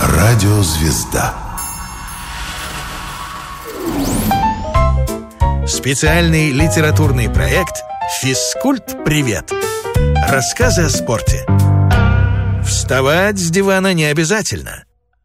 Радиозвезда. Специальный литературный проект «Физкульт-привет». Рассказы о спорте. Вставать с дивана не обязательно.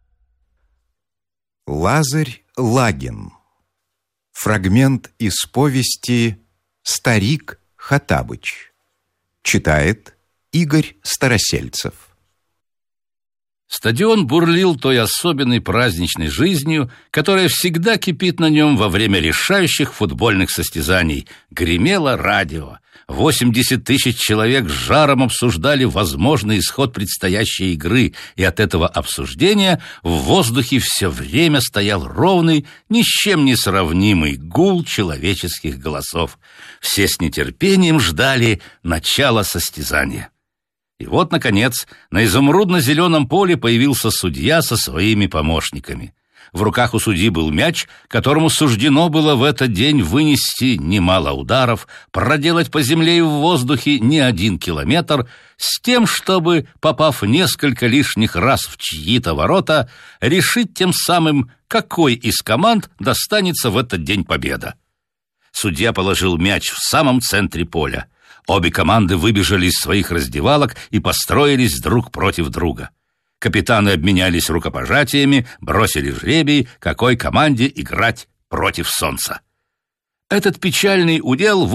Лазарь Лагин. Фрагмент из повести «Старик Хоттабыч». Читает Игорь Старосельцев. Стадион бурлил той особенной праздничной жизнью, которая всегда кипит на нем во время решающих футбольных состязаний. Гремело радио. 80 тысяч человек с жаром обсуждали возможный исход предстоящей игры, и от этого обсуждения в воздухе все время стоял ровный, ни с чем не сравнимый гул человеческих голосов. Все с нетерпением ждали начала состязания. И вот, наконец, на изумрудно-зеленом поле появился судья со своими помощниками. В руках у судьи был мяч, которому суждено было в этот день вынести немало ударов, проделать по земле и в воздухе не 1 километр, с тем, чтобы, попав несколько лишних раз в чьи-то ворота, решить тем самым, какой из команд достанется в этот день победа. Судья положил мяч в самом центре поля. Обе команды выбежали из своих раздевалок и построились друг против друга. Капитаны обменялись рукопожатиями, бросили жребий, какой команде играть против солнца. Этот печальный удел